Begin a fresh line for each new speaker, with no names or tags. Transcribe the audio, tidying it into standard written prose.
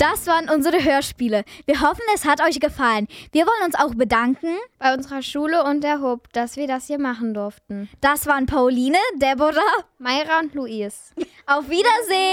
Das waren unsere Hörspiele. Wir hoffen, es hat euch gefallen. Wir wollen uns auch bedanken
bei unserer Schule und der HUB, dass wir das hier machen durften.
Das waren Pauline, Deborah,
Mayra und Luis.
Auf Wiedersehen!